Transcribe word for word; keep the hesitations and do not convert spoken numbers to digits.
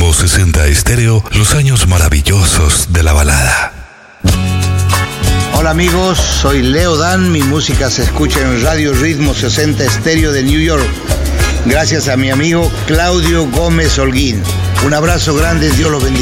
Ritmo sesenta Estéreo, los años maravillosos de la balada. Hola amigos, soy Leo Dan, mi música se escucha en Radio Ritmo sesenta Estéreo de New York, gracias a mi amigo Claudio Gómez Holguín. Un abrazo grande, Dios los bendiga.